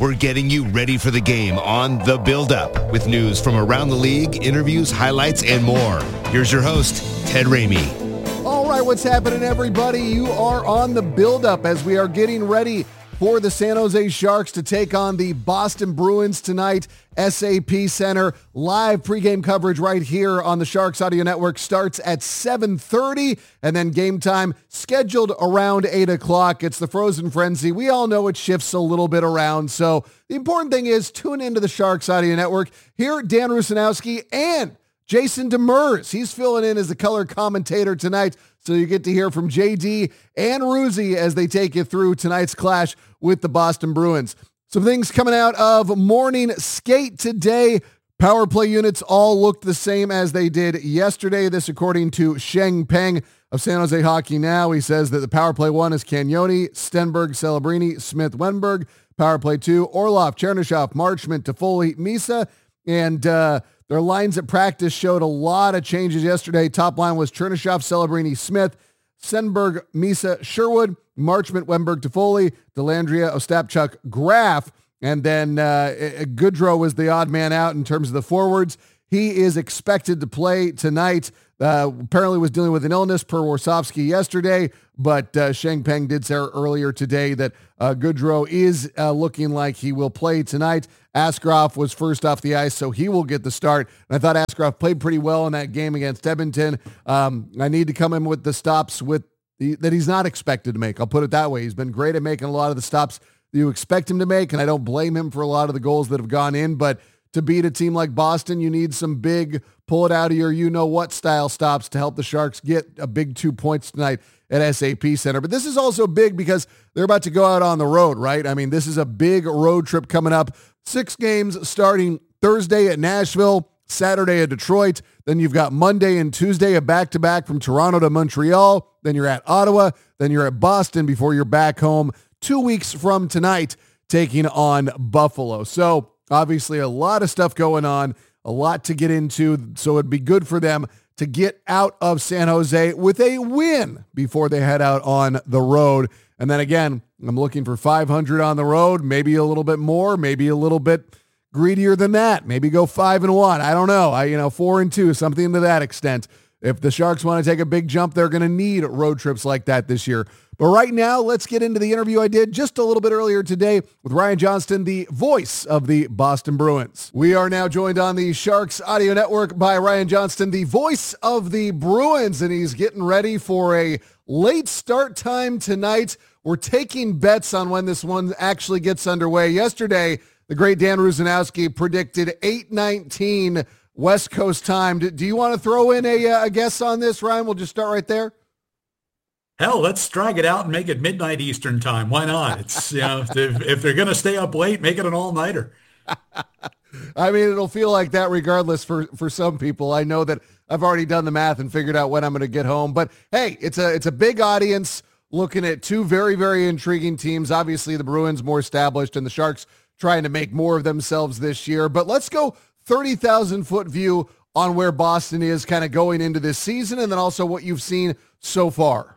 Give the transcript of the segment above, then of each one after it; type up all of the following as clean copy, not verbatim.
We're getting you ready for the game on The Build-Up with news from around the league, interviews, highlights, and more. Here's your host, Ted Ramey. All right, what's happening, everybody? You are on The Build-Up as we are getting ready for the San Jose Sharks to take on the Boston Bruins tonight. SAP Center. Live pregame coverage right here on the Sharks Audio Network starts at 7:30, and then game time scheduled around 8 o'clock. It's the Frozen Frenzy. We all know it shifts a little bit around, so the important thing is tune into the Sharks Audio Network. Here, Dan Rusanowski and Jason Demers. He's filling in as the color commentator tonight, so you get to hear from JD and Ruzy as they take you through tonight's clash with the Boston Bruins. Some things coming out of morning skate today. Power play units all looked the same as they did yesterday. This according to Sheng Peng of San Jose Hockey Now. He says that the power play 1 is Cagnoni, Stenberg, Celebrini, Smith, Wenberg. Power play 2, Orlov, Chernyshov, Marchment, Toffoli, Misa. And their lines at practice showed a lot of changes yesterday. Top line was Chernyshov, Celebrini, Smith, Stenberg, Misa, Sherwood, Marchment, Wenberg, Toffoli, Dellandrea, Ostapchuk, Graf, and then Goodrow was the odd man out in terms of the forwards. He is expected to play tonight. Apparently was dealing with an illness per Warsofsky yesterday, but Sheng Peng did say earlier today that Goodrow is looking like he will play tonight. Askarov was first off the ice, so he will get the start. And I thought Askarov played pretty well in that game against Edmonton. I need to come in with the stops that he's not expected to make. I'll put it that way. He's been great at making a lot of the stops that you expect him to make, and I don't blame him for a lot of the goals that have gone in, but to beat a team like Boston, you need some big pull it out of your you-know-what style stops to help the Sharks get a big 2 points tonight at SAP Center. But this is also big because they're about to go out on the road, right? I mean, this is a big road trip coming up. 6 games starting Thursday at Nashville, Saturday at Detroit. Then you've got Monday and Tuesday a back-to-back from Toronto to Montreal. Then you're at Ottawa. Then you're at Boston before you're back home 2 weeks from tonight taking on Buffalo. So obviously a lot of stuff going on, a lot to get into. So it'd be good for them to get out of San Jose with a win before they head out on the road. And then again, I'm looking for 500 on the road, maybe a little bit more, maybe a little bit greedier than that. Maybe go 5-1. I don't know. 4-2, something to that extent. If the Sharks want to take a big jump, they're going to need road trips like that this year. But right now, let's get into the interview I did just a little bit earlier today with Ryan Johnston, the voice of the Boston Bruins. We are now joined on the Sharks Audio Network by Ryan Johnston, the voice of the Bruins, and he's getting ready for a late start time tonight. We're taking bets on when this one actually gets underway. Yesterday, the great Dan Rusanowski predicted 8:19 West Coast time. Do you want to throw in a guess on this, Ryan? We'll just start right there. Hell, let's drag it out and make it midnight Eastern time. Why not? It's if they're going to stay up late, make it an all-nighter. I mean, it'll feel like that regardless for some people. I know that I've already done the math and figured out when I'm going to get home. But hey, it's a big audience looking at two very, very intriguing teams. Obviously, the Bruins more established and the Sharks trying to make more of themselves this year. But let's go 30,000-foot view on where Boston is kind of going into this season and then also what you've seen so far.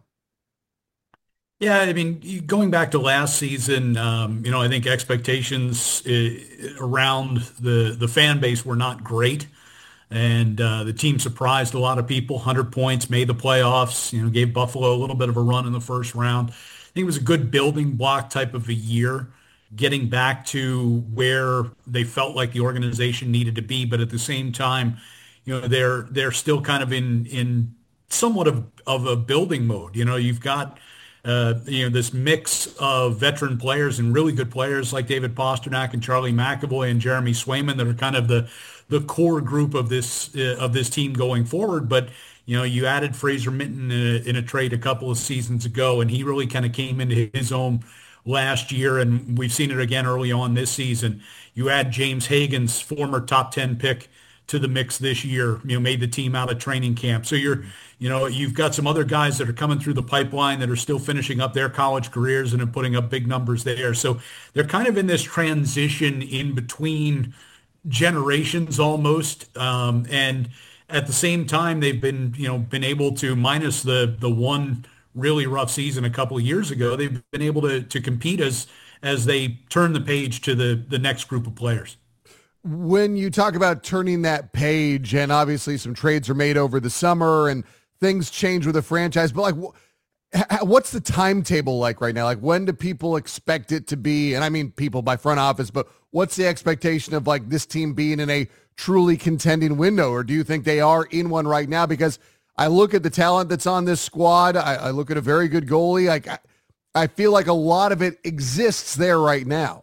Yeah, I mean, going back to last season, I think expectations around the fan base were not great. And the team surprised a lot of people, 100 points, made the playoffs, gave Buffalo a little bit of a run in the first round. I think it was a good building block type of a year, getting back to where they felt like the organization needed to be. But at the same time, they're still kind of in somewhat of a building mode. You've got this mix of veteran players and really good players like David Pastrnak and Charlie McAvoy and Jeremy Swayman that are kind of the core group of this team going forward. But you added Fraser Minton in a trade a couple of seasons ago, and he really kind of came into his own last year, and we've seen it again early on this season. You add James Hagan's former top 10 pick to the mix this year, made the team out of training camp. So you've got some other guys that are coming through the pipeline that are still finishing up their college careers and are putting up big numbers there. So they're kind of in this transition in between generations almost. And at the same time, they've been able to, minus the one really rough season a couple of years ago, they've been able to compete as as they turn the page to the next group of players. When you talk about turning that page, and obviously some trades are made over the summer and things change with the franchise, but like, what's the timetable like right now? Like, when do people expect it to be? And I mean people by front office, but what's the expectation of like this team being in a truly contending window? Or do you think they are in one right now? Because I look at the talent that's on this squad. I look at a very good goalie. Like, I feel like a lot of it exists there right now.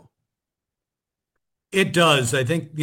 It does. I think,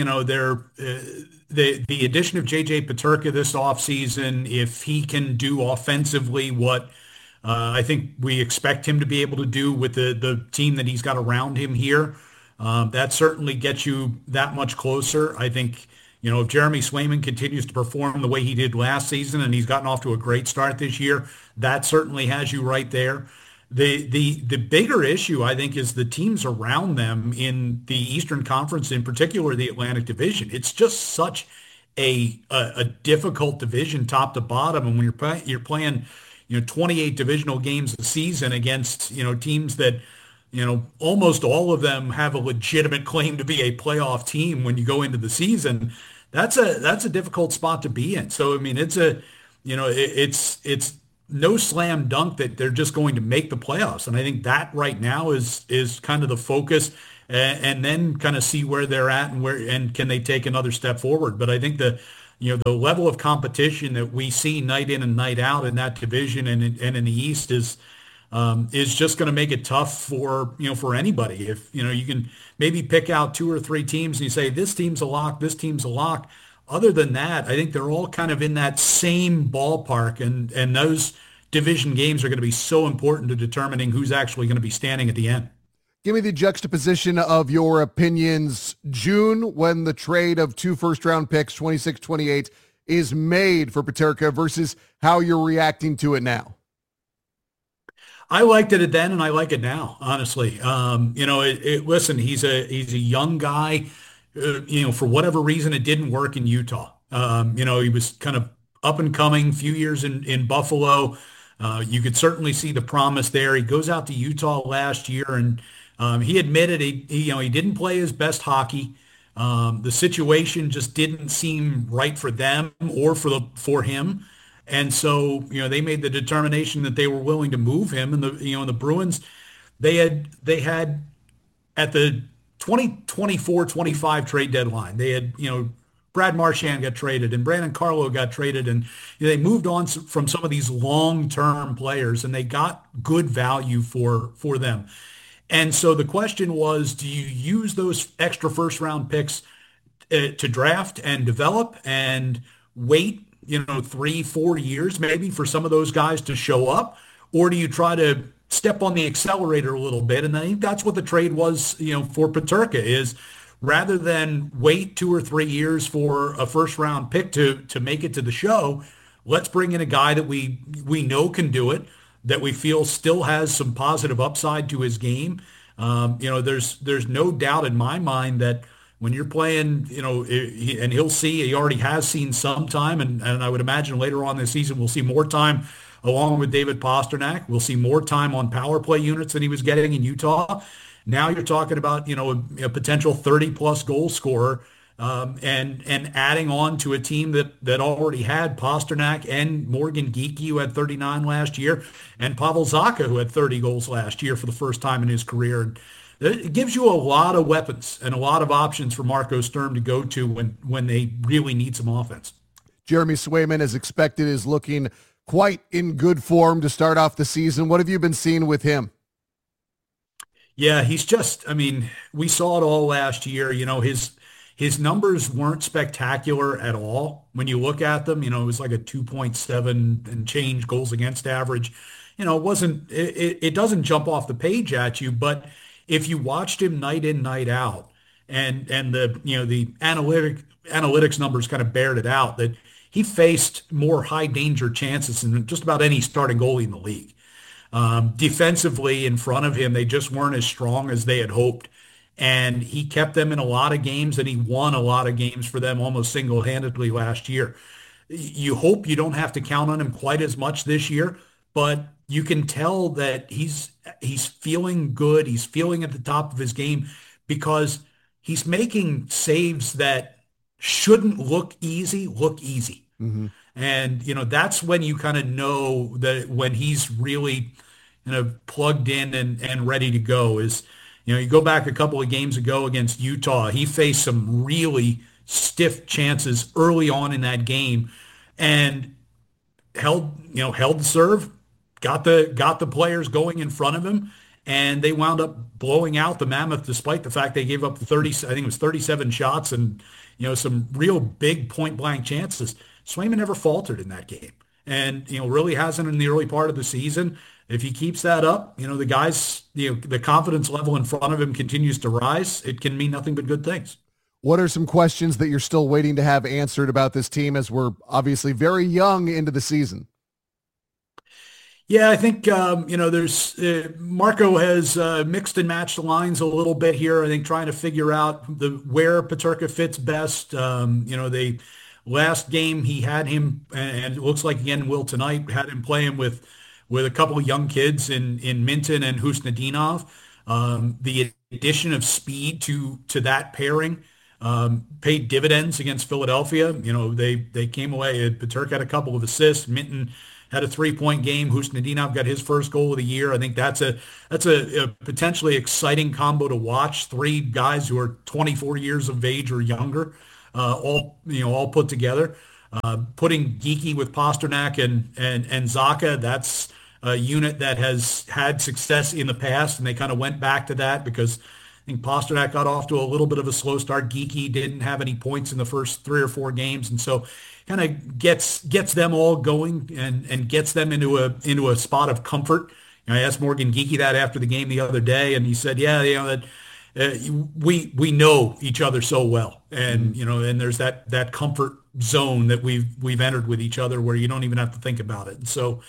the addition of J.J. Peterka this offseason, if he can do offensively what I think we expect him to be able to do with the team that he's got around him here, that certainly gets you that much closer. I think, if Jeremy Swayman continues to perform the way he did last season, and he's gotten off to a great start this year, that certainly has you right there. The bigger issue, I think, is the teams around them in the Eastern Conference, in particular the Atlantic Division. It's just such a difficult division top to bottom, and when you're playing 28 divisional games a season against teams that almost all of them have a legitimate claim to be a playoff team when you go into the season. That's a difficult spot to be in. So I mean, it's no slam dunk that they're just going to make the playoffs. And I think that right now is kind of the focus, and then kind of see where they're at and can they take another step forward. But I think the level of competition that we see night in and night out in that division and in the East is just going to make it tough for anybody. If, you can maybe pick out two or three teams and you say, this team's a lock, this team's a lock. Other than that, I think they're all kind of in that same ballpark, and those division games are going to be so important to determining who's actually going to be standing at the end. Give me the juxtaposition of your opinions. June, when the trade of 2 first-round picks, 26, 28, is made for Peterka, versus how you're reacting to it now. I liked it then, and I like it now, honestly. Listen, he's a young guy. For whatever reason, it didn't work in Utah. He was kind of up and coming, few years in Buffalo. You could certainly see the promise there. He goes out to Utah last year, and he admitted he didn't play his best hockey. The situation just didn't seem right for them or for him. And so, they made the determination that they were willing to move him. And the Bruins, they had at the 2024-25 trade deadline, they had, Brad Marchand got traded and Brandon Carlo got traded, and they moved on from some of these long-term players, and they got good value for them. And so the question was, do you use those extra first-round picks to draft and develop and wait 3-4 years maybe for some of those guys to show up? Or do you try to step on the accelerator a little bit? And I think that's what the trade was, for Peterka, is rather than wait 2 or 3 years for a first round pick to make it to the show, let's bring in a guy that we know can do it, that we feel still has some positive upside to his game. There's no doubt in my mind that when you're playing, and he already has seen some time, and I would imagine later on this season we'll see more time along with David Pastrnak. We'll see more time on power play units than he was getting in Utah. Now you're talking about, a potential 30-plus goal scorer, and adding on to a team that already had Pastrnak and Morgan Geekie, who had 39 last year, and Pavel Zacha, who had 30 goals last year for the first time in his career. And it gives you a lot of weapons and a lot of options for Marco Sturm to go to when they really need some offense. Jeremy Swayman, as expected, is looking quite in good form to start off the season. What have you been seeing with him? Yeah, he's just, we saw it all last year. His numbers weren't spectacular at all. When you look at them, it was like a 2.7 and change goals against average. It doesn't jump off the page at you, but if you watched him night in, night out, and the analytics numbers kind of bared it out, that he faced more high danger chances than just about any starting goalie in the league. Defensively in front of him, they just weren't as strong as they had hoped. And he kept them in a lot of games, and he won a lot of games for them almost single-handedly last year. You hope you don't have to count on him quite as much this year, but you can tell that he's he's feeling good. He's feeling at the top of his game because he's making saves that shouldn't look easy. Mm-hmm. And, that's when you kind of know that when he's really, plugged in and ready to go is, you go back a couple of games ago against Utah, he faced some really stiff chances early on in that game and held the serve, got the players going in front of him, and they wound up blowing out the Mammoth despite the fact they gave up 30, I think it was 37 shots and, some real big point blank chances. Swayman never faltered in that game and, really hasn't in the early part of the season. If he keeps that up, the guys, the confidence level in front of him continues to rise. It can mean nothing but good things. What are some questions that you're still waiting to have answered about this team as we're obviously very young into the season? Yeah, I think, there's Marco has mixed and matched the lines a little bit here. I think trying to figure out where Peterka fits best. The last game he had him, and it looks like again will tonight, had him playing with a couple of young kids in Minton and Husnudinov. The addition of speed to that pairing paid dividends against Philadelphia. They came away. Peterka had a couple of assists. Minton had a 3-point game. Husnudinov got his first goal of the year. I think that's a potentially exciting combo to watch. Three guys who are 24 years of age or younger, all put together. Putting Geekie with Pasternak and Zaka, that's a unit that has had success in the past, and they kind of went back to that because I think Pasternak got off to a little bit of a slow start. Geekie didn't have any points in the first 3 or 4 games, and so kind of gets them all going and gets them into a spot of comfort. I asked Morgan Geekie that after the game the other day, and he said, "Yeah, that we know each other so well, and and there's that comfort zone that we've entered with each other where you don't even have to think about it." And so,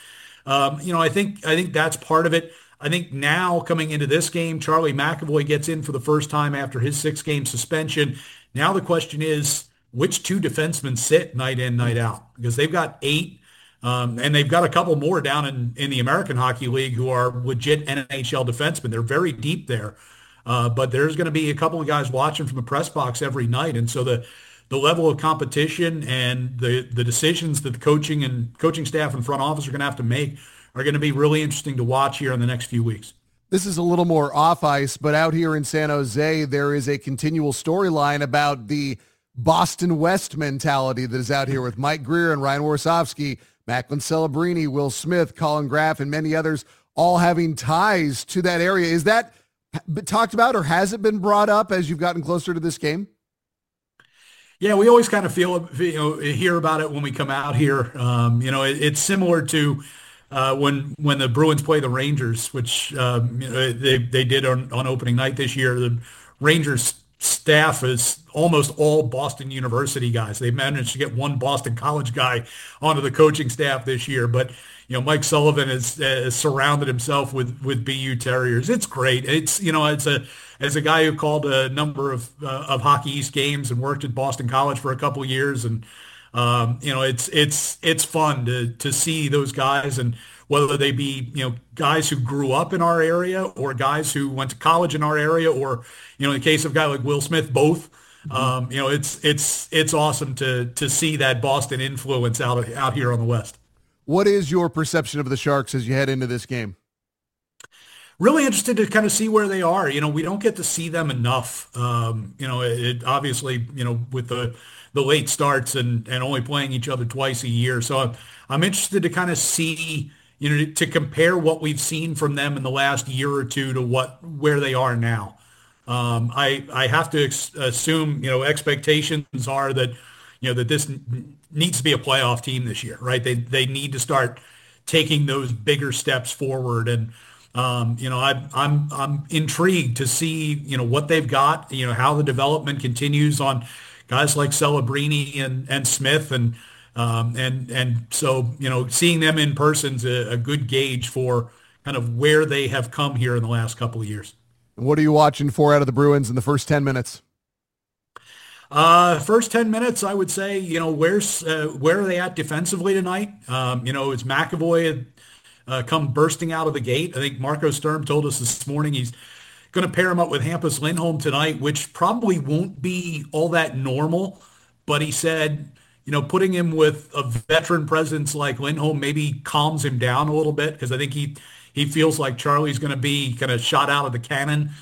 I think that's part of it. I think now coming into this game, Charlie McAvoy gets in for the first time after his 6-game suspension. Now the question is, which 2 defensemen sit night in, night out? Because they've got 8, and they've got a couple more down in the American Hockey League who are legit NHL defensemen. They're very deep there, but there's going to be a couple of guys watching from the press box every night. And so the level of competition and the decisions that the coaching staff and front office are going to have to make are going to be really interesting to watch here in the next few weeks. This is a little more off ice, but out here in San Jose, there is a continual storyline about the Boston West mentality that is out here with Mike Grier and Ryan Warsofsky, Macklin Celebrini, Will Smith, Colin Graff, and many others all having ties to that area. Is that talked about, or has it been brought up as you've gotten closer to this game? Yeah, we always kind of hear about it when we come out here. It's similar to when the Bruins play the Rangers, which they did on opening night this year. The Rangers staff is almost all Boston University guys. They managed to get one Boston College guy onto the coaching staff this year, but Mike Sullivan has surrounded himself with BU Terriers. It's great. It's as a guy who called a number of Hockey East games and worked at Boston College for a couple of years, and it's fun to see those guys, and whether they be, guys who grew up in our area or guys who went to college in our area, or, in the case of a guy like Will Smith, both. It's awesome to see that Boston influence out here on the West. What is your perception of the Sharks as you head into this game? Really interested to kind of see where they are. We don't get to see them enough. It obviously, with the late starts and only playing each other twice a year. So I'm interested to kind of see, to compare what we've seen from them in the last year or two to where they are now. I have to assume, expectations are that, that this needs to be a playoff team this year, right? They need to start taking those bigger steps forward. And, I'm intrigued to see, what they've got, how the development continues on guys like Celebrini and Smith. And so, seeing them in person is a good gauge for kind of where they have come here in the last couple of years. What are you watching for out of the Bruins in the first 10 minutes? First 10 minutes, I would say, where are they at defensively tonight? Is McAvoy come bursting out of the gate. I think Marco Sturm told us this morning he's going to pair him up with Hampus Lindholm tonight, which probably won't be all that normal. But he said, putting him with a veteran presence like Lindholm maybe calms him down a little bit, because I think he feels like Charlie's going to be kind of shot out of the cannon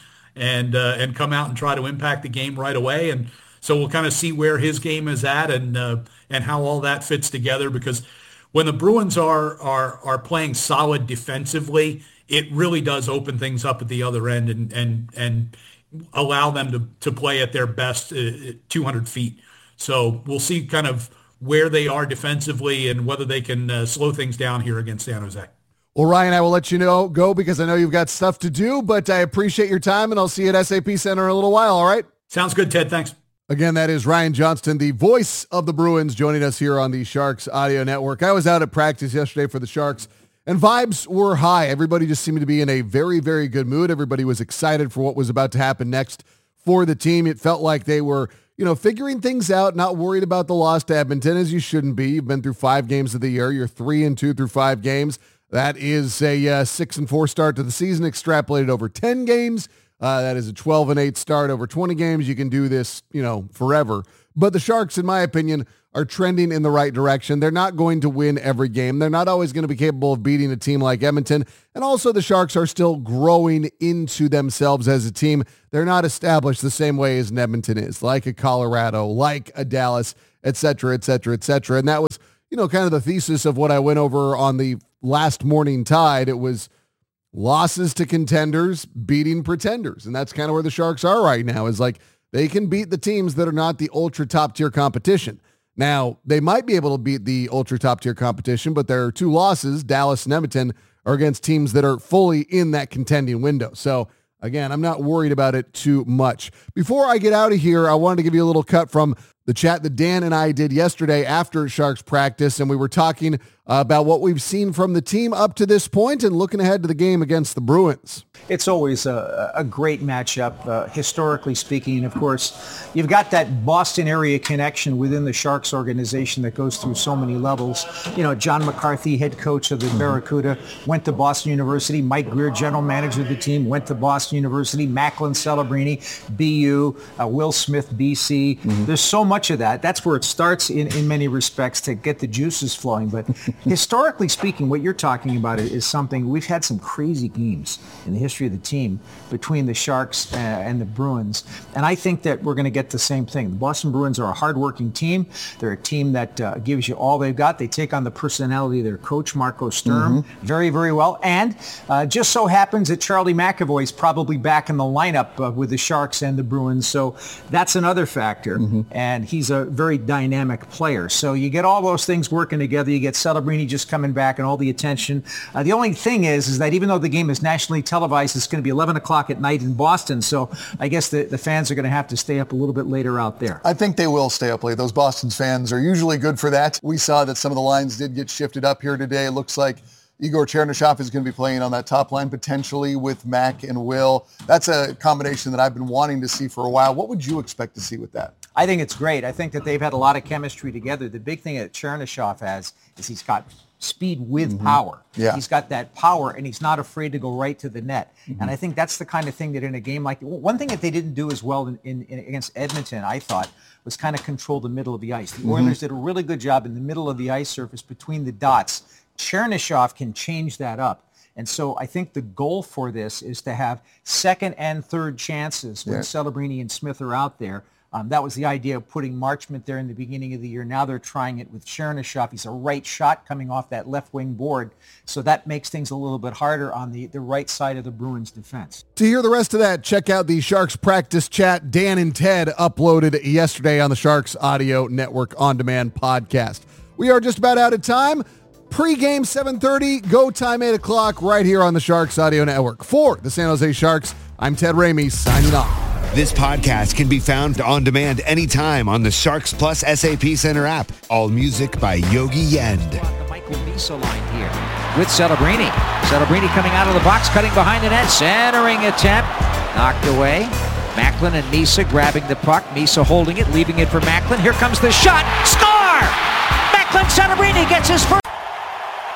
and come out and try to impact the game right away. And so we'll kind of see where his game is at and how all that fits together, because when the Bruins are playing solid defensively, it really does open things up at the other end and allow them to play at their best 200 feet. So we'll see kind of where they are defensively and whether they can slow things down here against San Jose. Well, Ryan, I will let you go because I know you've got stuff to do, but I appreciate your time, and I'll see you at SAP Center in a little while, all right? Sounds good, Ted. Thanks. Again, that is Ryan Johnston, the voice of the Bruins, joining us here on the Sharks Audio Network. I was out at practice yesterday for the Sharks, and vibes were high. Everybody just seemed to be in a very, very good mood. Everybody was excited for what was about to happen next for the team. It felt like they were, figuring things out, not worried about the loss to Edmonton, as you shouldn't be. You've been through 5 games of the year. You're 3-2 through 5 games. That is a 6-4 start to the season, extrapolated over 10 games. That is a 12-8 start over 20 games. You can do this, forever. But the Sharks, in my opinion, are trending in the right direction. They're not going to win every game. They're not always going to be capable of beating a team like Edmonton. And also the Sharks are still growing into themselves as a team. They're not established the same way as an Edmonton is, like a Colorado, like a Dallas, et cetera, et cetera, et cetera. And that was, kind of the thesis of what I went over on the last morning Tide. It was losses to contenders, beating pretenders. And that's kind of where the Sharks are right now, is like they can beat the teams that are not the ultra top tier competition. Now, they might be able to beat the ultra top tier competition, but their 2 losses, Dallas and Edmonton, are against teams that are fully in that contending window. So again, I'm not worried about it too much. Before I get out of here, I wanted to give you a little cut from the chat that Dan and I did yesterday after Sharks practice, and we were talking about what we've seen from the team up to this point and looking ahead to the game against the Bruins. It's always a great matchup, historically speaking. And of course, you've got that Boston area connection within the Sharks organization that goes through so many levels. John McCarthy, head coach of the Barracuda, went to Boston University. Mike Greer, general manager of the team, went to Boston University. Macklin Celebrini, BU, Will Smith, BC. There's so much of that. That's where it starts in many respects to get the juices flowing. But historically speaking, what you're talking about is something, we've had some crazy games in the history of the team between the Sharks and the Bruins. And I think that we're going to get the same thing. The Boston Bruins are a hardworking team. They're a team that gives you all they've got. They take on the personality of their coach, Marco Sturm, very, very well. And just so happens that Charlie McAvoy is probably back in the lineup with the Sharks and the Bruins. So that's another factor. And he's a very dynamic player. So you get all those things working together. You get Celebrini just coming back and all the attention. The only thing is that even though the game is nationally televised, it's going to be 11 o'clock at night in Boston. So I guess the fans are going to have to stay up a little bit later out there. I think they will stay up late. Those Boston fans are usually good for that. We saw that some of the lines did get shifted up here today. It looks like Igor Chernyshov is going to be playing on that top line potentially with Mac and Will. That's a combination that I've been wanting to see for a while. What would you expect to see with that? I think it's great. I think that they've had a lot of chemistry together. The big thing that Chernyshov has is he's got speed with power. Yeah. He's got that power, and he's not afraid to go right to the net. And I think that's the kind of thing that in a game like, one thing that they didn't do as well in against Edmonton, I thought, was kind of control the middle of the ice. The Oilers did a really good job in the middle of the ice surface between the dots. Chernyshov can change that up. And so I think the goal for this is to have second and third chances when Celebrini and Smith are out there. That was the idea of putting Marchment there in the beginning of the year. Now they're trying it with Chernyshov. He's a right shot coming off that left wing board. So that makes things a little bit harder on the right side of the Bruins defense. To hear the rest of that, check out the Sharks practice chat Dan and Ted uploaded yesterday on the Sharks Audio Network On Demand podcast. We are just about out of time. Pre-game 7:30, go time 8 o'clock right here on the Sharks Audio Network. For the San Jose Sharks, I'm Ted Ramey signing off. This podcast can be found on demand anytime on the Sharks Plus SAP Center app. All music by Yogi Yend. The Michael Misa line here with Celebrini. Celebrini coming out of the box, cutting behind the net, centering attempt, knocked away. Macklin and Misa grabbing the puck. Misa holding it, leaving it for Macklin. Here comes the shot. Score! Macklin Celebrini gets his first.